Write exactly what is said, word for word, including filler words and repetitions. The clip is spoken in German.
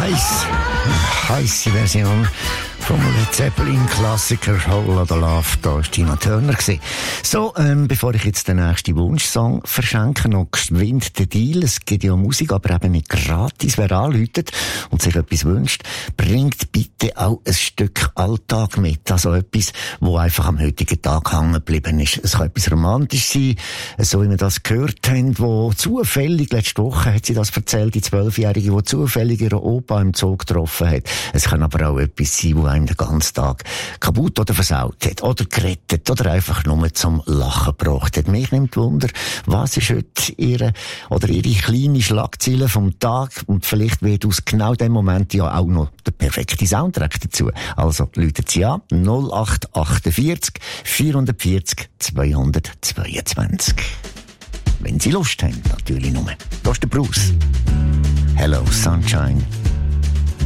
heiß, heisse Version vom Led Zeppelin Klassiker Whole Lotta Love. Da war Tina Turner. So, ähm, bevor ich jetzt den nächsten Wunschsong verschenke, noch geschwind den Deal. Es gibt ja Musik, aber eben nicht gratis. Wer anruft und sich etwas wünscht, bringt bitte auch ein Stück Alltag mit. Also etwas, wo einfach am heutigen Tag hängen geblieben ist. Es kann etwas romantisch sein, so wie wir das gehört haben, wo zufällig, letzte Woche hat sie das erzählt, die Zwölfjährige, die zufällig ihren Opa im Zoo getroffen hat. Es kann aber auch etwas sein, wo einem den ganzen Tag kaputt oder versaut hat, oder gerettet, oder einfach nur zum Lachen gebracht hat. Mich nimmt Wunder, was ist heute ihre, oder ihre kleine Schlagzeile vom Tag, und vielleicht wird aus genau dem Moment ja auch noch der perfekte Soundtrack dazu. Also, läutet sie an, null acht achtundvierzig vierhundertvierzig zweihundertzweiundzwanzig. Wenn Sie Lust haben, natürlich nur. Das ist der Bruce. Hello, Sunshine.